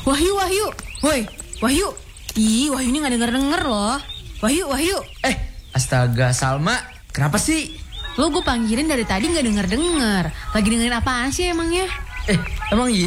Wahyu, Wahyu. Woi, Wahyu. Ih, Wahyu ini gak denger-denger loh. Wahyu, Wahyu. Astaga, Salma. Kenapa sih? Lo gue panggilin dari tadi gak denger-denger. Lagi dengerin apaan sih emangnya? Emang iya?